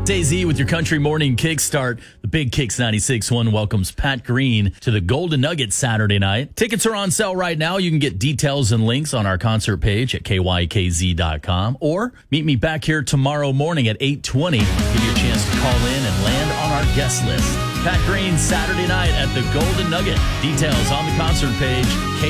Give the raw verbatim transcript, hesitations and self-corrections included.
Jay-Z with your country morning kickstart. The Big Kicks ninety-six point one welcomes Pat Green to the Golden Nugget Saturday night. Tickets are on sale right now. You can get details and links on our concert page at K Y K Z dot com or meet me back here tomorrow morning at eight twenty. Give you a chance to call in and land on our guest list. Pat Green Saturday night at the Golden Nugget. Details on the concert page.